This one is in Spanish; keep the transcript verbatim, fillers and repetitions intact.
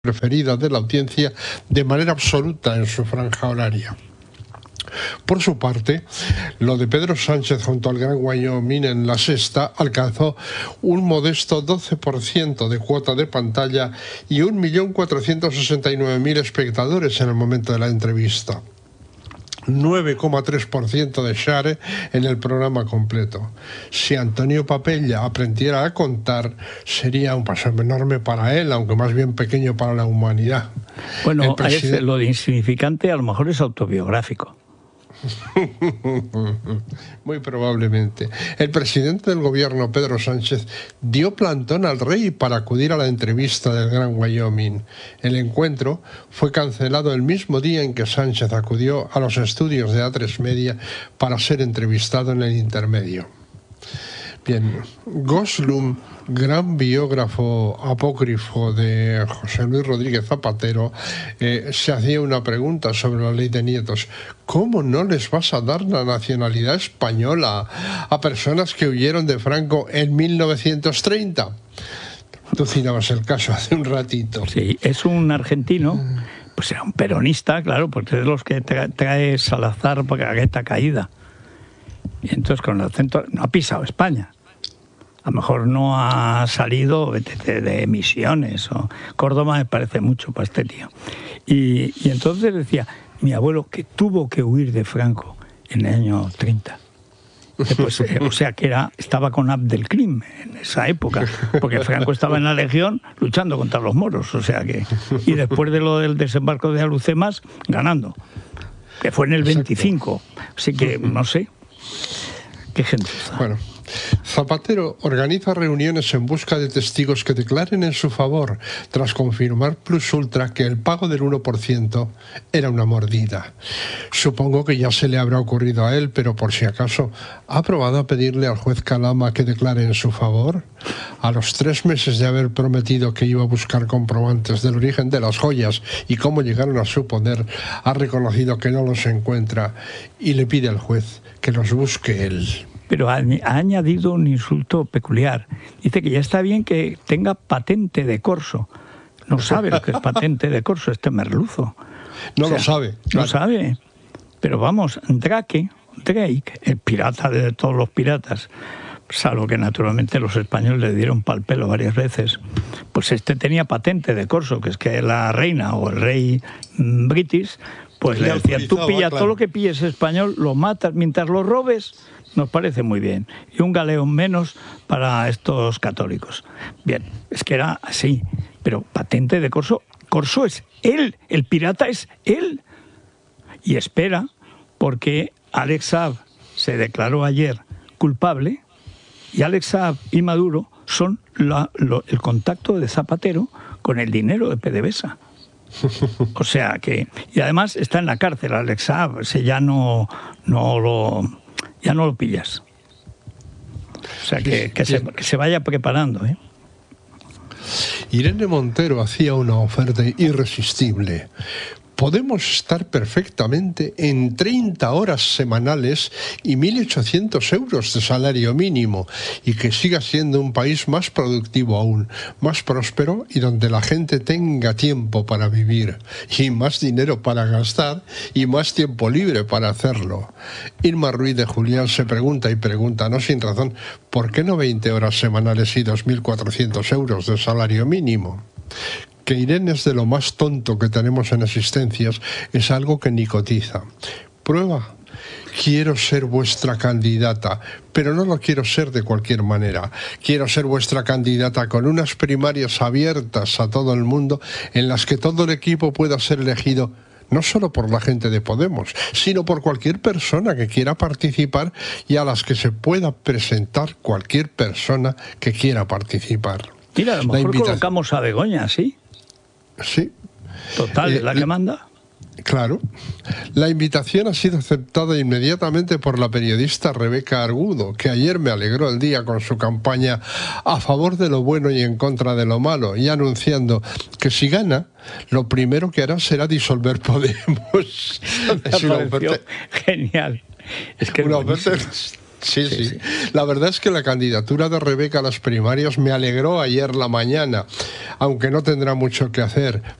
preferida de la audiencia de manera absoluta en su franja horaria. Por su parte, lo de Pedro Sánchez junto al Gran Wyoming en La Sexta alcanzó un modesto doce por ciento de cuota de pantalla y un millón cuatrocientos sesenta y nueve mil espectadores en el momento de la entrevista. nueve coma tres por ciento de share en el programa completo. Si Antonio Papella aprendiera a contar, sería un paso enorme para él, aunque más bien pequeño para la humanidad. Bueno, presidente... es, lo de insignificante a lo mejor es autobiográfico. Muy probablemente. El presidente del gobierno, Pedro Sánchez, dio plantón al rey para acudir a la entrevista del Gran Wyoming. El encuentro fue cancelado el mismo día en que Sánchez acudió a los estudios de A tres Media para ser entrevistado en el intermedio. Bien, Goslum, gran biógrafo apócrifo de José Luis Rodríguez Zapatero, eh, se hacía una pregunta sobre la ley de nietos. ¿Cómo no les vas a dar la nacionalidad española a personas que huyeron de Franco en mil novecientos treinta? Tú citabas el caso hace un ratito. Sí, es un argentino, pues era un peronista, claro, porque es de los que tra trae Salazar para la gueta caída. Y entonces con el acento no ha pisado España. A lo mejor no ha salido de, de Misiones o Córdoba, me parece mucho para este tío. Y, y entonces decía, mi abuelo que tuvo que huir de Franco en el año treinta. Pues, eh, o sea que era, estaba con Abdelkrim en esa época, porque Franco estaba en la Legión luchando contra los moros, o sea que... Y después de lo del desembarco de Alucemas, ganando, que fue en el veinticinco. Así que, no sé... Qué gentuza. Bueno, Zapatero organiza reuniones en busca de testigos que declaren en su favor, tras confirmar plus ultra que el pago del uno por ciento era una mordida. Supongo que ya se le habrá ocurrido a él, pero por si acaso, ¿ha probado a pedirle al juez Calama que declare en su favor? A los tres meses de haber prometido que iba a buscar comprobantes del origen de las joyas y cómo llegaron a su poder, ha reconocido que no los encuentra y le pide al juez que los busque él. Pero ha, ha añadido un insulto peculiar. Dice que ya está bien que tenga patente de corso. No sabe lo que es patente de corso este merluzo. No o sea, lo sabe. Claro. No sabe. Pero vamos, Drake, Drake, el pirata de todos los piratas, salvo que naturalmente los españoles le dieron pal pelo varias veces, pues este tenía patente de corso, que es que la reina o el rey mmm, british, pues le decía, tú pilla claro. todo lo que pilles español, lo matas, mientras lo robes, nos parece muy bien. Y un galeón menos para estos católicos. Bien, es que era así. Pero patente de corso, corso es él, el pirata es él. Y espera, porque Alex Saab se declaró ayer culpable, y Alex Saab y Maduro son la, lo, el contacto de Zapatero con el dinero de PDVSA. O sea que... Y además está en la cárcel, Alex Saab, o sea, ya no, no lo... ya no lo pillas. O sea, que, que, se, que se vaya preparando, ¿eh? Irene Montero hacía una oferta irresistible. Podemos estar perfectamente en treinta horas semanales y mil ochocientos euros de salario mínimo y que siga siendo un país más productivo aún, más próspero y donde la gente tenga tiempo para vivir y más dinero para gastar y más tiempo libre para hacerlo. Irma Ruiz de Julián se pregunta y pregunta, no sin razón, ¿por qué no veinte horas semanales y dos mil cuatrocientos euros de salario mínimo? Que Irene es de lo más tonto que tenemos en existencias es algo que ni cotiza. Prueba. Quiero ser vuestra candidata, pero no lo quiero ser de cualquier manera. Quiero ser vuestra candidata con unas primarias abiertas a todo el mundo en las que todo el equipo pueda ser elegido no solo por la gente de Podemos, sino por cualquier persona que quiera participar y a las que se pueda presentar cualquier persona que quiera participar. Mira, a lo mejor colocamos a Begoña, ¿sí? Sí. Total, ¿es la que manda? Claro. La invitación ha sido aceptada inmediatamente por la periodista Rebeca Argudo, que ayer me alegró el día con su campaña a favor de lo bueno y en contra de lo malo, y anunciando que si gana, lo primero que hará será disolver Podemos. Me es una oferta... Genial. Es que una oferta Sí, sí, sí. La verdad es que la candidatura de Rebeca a las primarias me alegró ayer la mañana, aunque no tendrá mucho que hacer.